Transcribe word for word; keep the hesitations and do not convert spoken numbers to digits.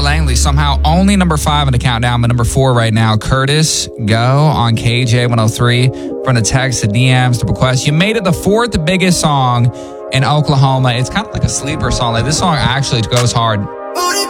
Tyler Langley, somehow only number five in the countdown, but number four right now. Curtis, Go on K J one oh three. From the text, the D Ms, the requests. You made it the fourth biggest song in Oklahoma. It's kind of like a sleeper song. Like, this song actually goes hard.